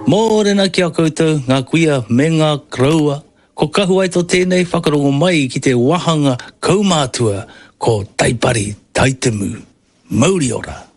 Mōrena ki a koutou, ngā kuia me ngā kraua, ko kahu ai tō tēnei whakarongo mai ki te wahanga kaumātua ko Taipari Taitemu. Mauri ora.